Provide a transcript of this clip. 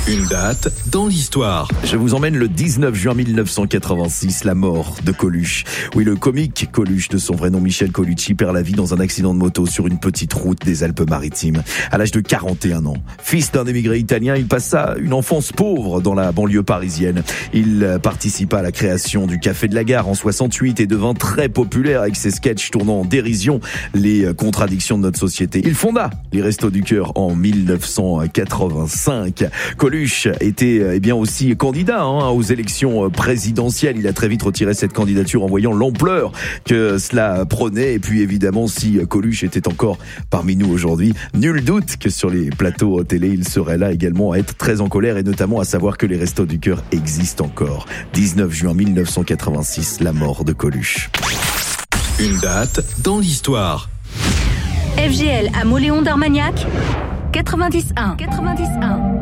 Une date dans l'histoire. Je vous emmène le 19 juin 1986, la mort de Coluche. Oui, le comique Coluche, de son vrai nom Michel Colucci, perd la vie dans un accident de moto sur une petite route des Alpes-Maritimes. À l'âge de 41 ans. Fils d'un émigré italien, il passa une enfance pauvre dans la banlieue parisienne. Il participa à la création du Café de la Gare en 68 et devint très populaire avec ses sketchs tournant en dérision les contradictions de notre société. Il fonda les Restos du Cœur en 1985. Coluche était aussi candidat aux élections présidentielles. Il a très vite retiré cette candidature en voyant l'ampleur que cela prenait. Et puis évidemment, si Coluche était encore parmi nous aujourd'hui, nul doute que sur les plateaux télé, il serait là également à être très en colère et notamment à savoir que les Restos du Cœur existent encore. 19 juin 1986, la mort de Coluche. Une date dans l'histoire. FGL à Mauléon d'Armagnac, 91.